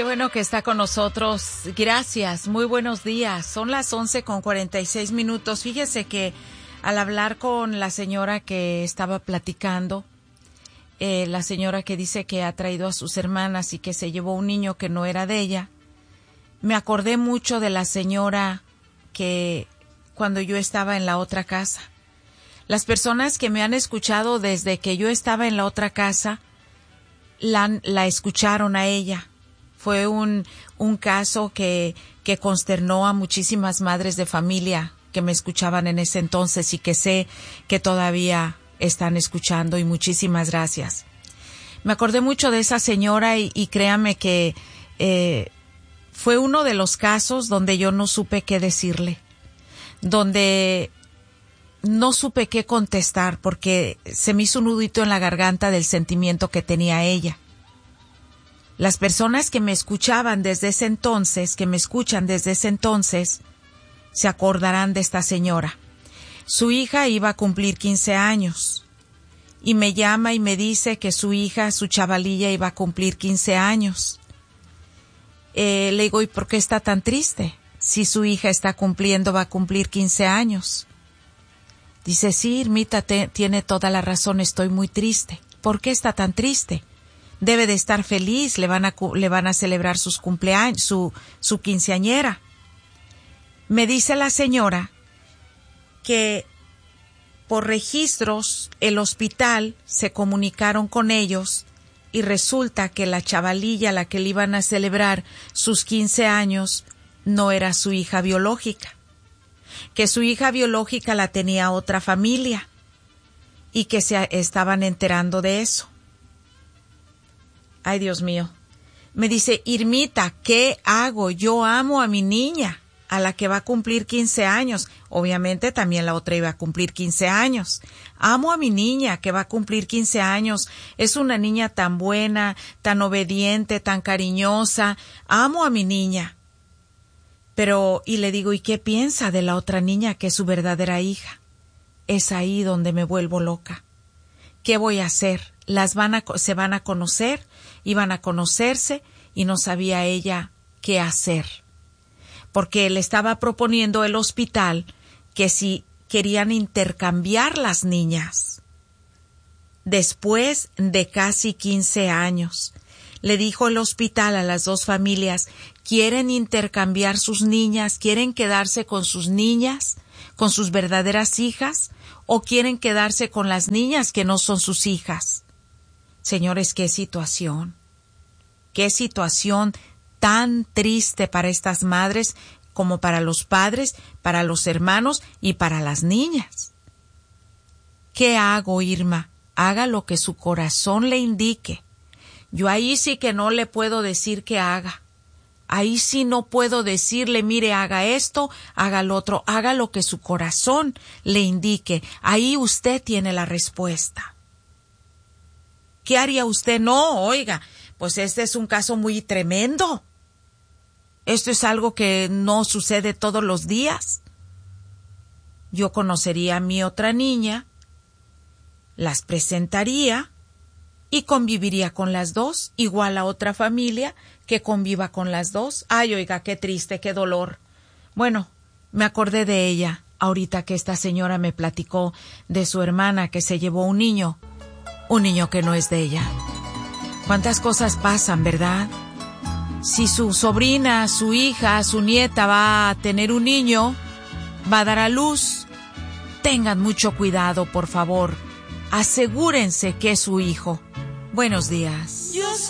Qué bueno que está con nosotros. Gracias, muy buenos días. Son las 11:46. Fíjese que al hablar con la señora que estaba platicando, la señora que dice que ha traído a sus hermanas y que se llevó un niño que no era de ella, me acordé mucho de la señora que cuando yo estaba en la otra casa. Las personas que me han escuchado desde que yo estaba en la otra casa, la escucharon a ella. Fue un caso que consternó a muchísimas madres de familia que me escuchaban en ese entonces y que sé que todavía están escuchando, y muchísimas gracias. Me acordé mucho de esa señora y créame que fue uno de los casos donde yo no supe qué decirle, donde no supe qué contestar porque se me hizo un nudito en la garganta del sentimiento que tenía ella. Las personas que me escuchaban desde ese entonces, que me escuchan desde ese entonces, se acordarán de esta señora. Su hija iba a cumplir 15 años y me llama y me dice que su hija, su chavalilla, iba a cumplir 15 años. Le digo, ¿y por qué está tan triste? Si su hija va a cumplir 15 años. Dice, sí, Irmita, tiene toda la razón, estoy muy triste. ¿Por qué está tan triste? Debe de estar feliz, le van a celebrar sus cumpleaños, su quinceañera. Me dice la señora que por registros el hospital se comunicaron con ellos y resulta que la chavalilla a la que le iban a celebrar sus 15 años no era su hija biológica, que su hija biológica la tenía otra familia y que se estaban enterando de eso. Ay, Dios mío. Me dice, Irmita, ¿qué hago? Yo amo a mi niña, a la que va a cumplir 15 años. Obviamente también la otra iba a cumplir 15 años. Amo a mi niña que va a cumplir 15 años. Es una niña tan buena, tan obediente, tan cariñosa. Amo a mi niña. Pero, y le digo, ¿y qué piensa de la otra niña que es su verdadera hija? Es ahí donde me vuelvo loca. ¿Qué voy a hacer? Se van a conocer, iban a conocerse y no sabía ella qué hacer. Porque le estaba proponiendo el hospital que si querían intercambiar las niñas. Después de casi 15 años, le dijo el hospital a las dos familias, ¿quieren intercambiar sus niñas? ¿Quieren quedarse con sus niñas, con sus verdaderas hijas? ¿O quieren quedarse con las niñas que no son sus hijas? Señores, qué situación tan triste para estas madres como para los padres, para los hermanos y para las niñas. ¿Qué hago, Irma? Haga lo que su corazón le indique. Yo ahí sí que no le puedo decir que haga. Ahí sí no puedo decirle, mire, haga esto, haga lo otro, haga lo que su corazón le indique. Ahí usted tiene la respuesta. ¿Qué haría usted? No, oiga, pues este es un caso muy tremendo. Esto es algo que no sucede todos los días. Yo conocería a mi otra niña, las presentaría y conviviría con las dos, igual a otra familia que conviva con las dos. Ay, oiga, qué triste, qué dolor. Bueno, me acordé de ella ahorita que esta señora me platicó de su hermana que se llevó un niño que no es de ella. ¿Cuántas cosas pasan, verdad? Si su sobrina, su hija, su nieta va a tener un niño, va a dar a luz, tengan mucho cuidado, por favor. Asegúrense que es su hijo. Buenos días.